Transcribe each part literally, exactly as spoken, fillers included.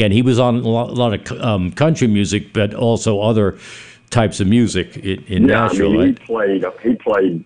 And he was on a lot, a lot of um, country music, but also other types of music in, in yeah, Nashville, I mean, right? he played, he played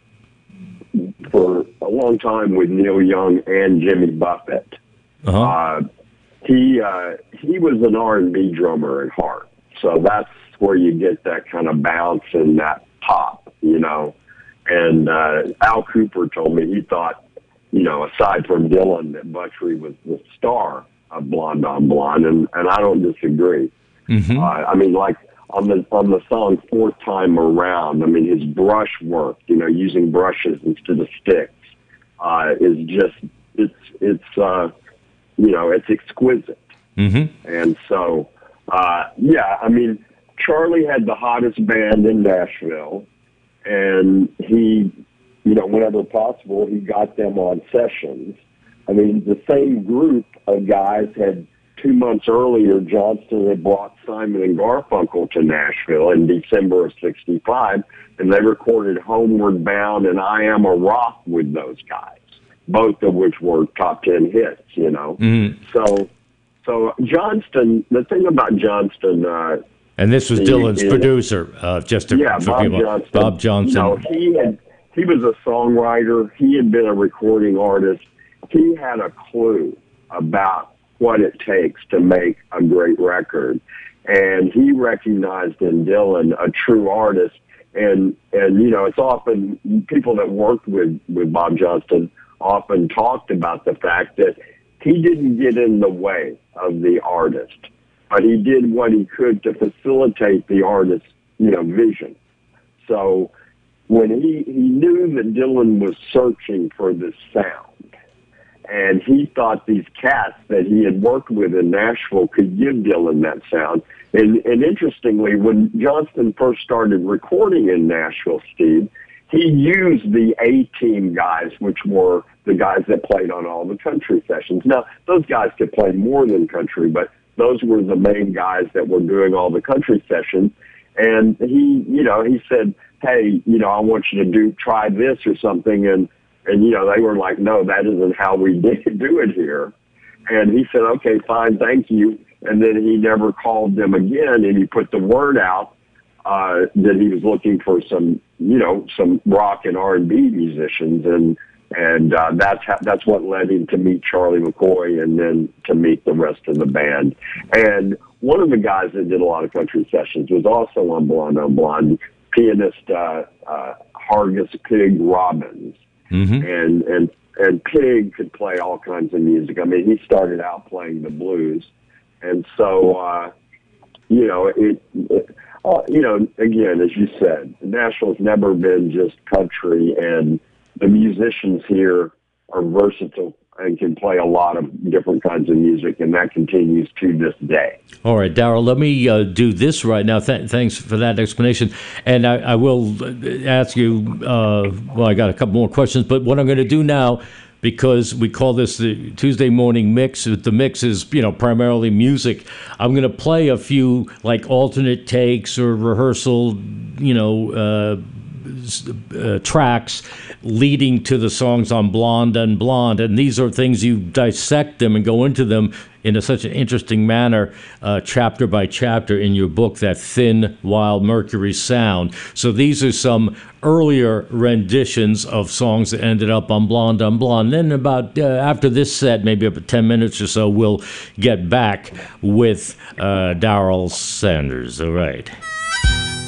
for a long time with Neil Young and Jimmy Buffett. Uh-huh. Uh, he uh, he was an R and B drummer at heart, so that's where you get that kind of bounce and that pop, you know. And uh, Al Cooper told me he thought, you know, aside from Dylan, that Buttrey was the star of Blonde on Blonde, and, and I don't disagree. Mm-hmm. Uh, I mean, like on the on the song Fourth Time Around, I mean, his brush work, you know, using brushes instead of sticks, uh, is just, it's, it's uh, you know, it's exquisite. Mm-hmm. And so, uh, yeah, I mean, Charlie had the hottest band in Nashville, and he, you know, whenever possible, he got them on sessions. I mean, the same group of guys had, two months earlier, Johnston had brought Simon and Garfunkel to Nashville in December of sixty-five, and they recorded Homeward Bound and I Am a Rock with those guys, both of which were top ten hits, you know. Mm-hmm. So, so Johnston, the thing about Johnston, uh, And this was the- Dylan's is- producer, uh, just to yeah, for Bob people- Johnston. Bob Johnson. You know, he had, he was a songwriter. He had been a recording artist. He had a clue about what it takes to make a great record. And he recognized in Dylan a true artist. And, and, you know, it's often people that worked with, with Bob Johnston often talked about the fact that he didn't get in the way of the artist, but he did what he could to facilitate the artist's, you know, vision. So when he, he knew that Dylan was searching for this sound, and he thought these cats that he had worked with in Nashville could give Dylan that sound. And, and interestingly, when Johnston first started recording in Nashville, Steve, he used the A-Team guys, which were the guys that played on all the country sessions. Now, those guys could play more than country, but those were the main guys that were doing all the country sessions. And he, you know, he said, hey, you know, I want you to do, try this or something. And, and, you know, they were like, no, that isn't how we do it here. And he said, okay, fine, thank you. And then he never called them again, and he put the word out uh, that he was looking for some, you know, some rock and R and B musicians. And, and uh, that's how, that's what led him to meet Charlie McCoy and then to meet the rest of the band. And one of the guys that did a lot of country sessions was also on Blonde on Blonde, pianist uh, uh, Hargus Pig Robbins. Mm-hmm. And, and, and Pig could play all kinds of music. I mean, he started out playing the blues. And so, uh, you know, it, it uh, you know, again, as you said, Nashville's never been just country, and the musicians here are versatile and can play a lot of different kinds of music, and that continues to this day. All right, Darryl, let me uh, do this right now. Th- thanks for that explanation. And I, I will ask you, uh, well, I got a couple more questions, but what I'm going to do now, because we call this the Tuesday morning mix, the mix is, you know, primarily music, I'm going to play a few, like, alternate takes or rehearsal, you know, uh, Uh, tracks leading to the songs on Blonde and Blonde, and these are things you dissect them and go into them in a, such an interesting manner, uh, chapter by chapter in your book, that Thin Wild Mercury Sound. So these are some earlier renditions of songs that ended up on Blonde on Blonde. Then about uh, after this set, maybe about ten minutes or so, we'll get back with uh, Darryl Sanders. All right.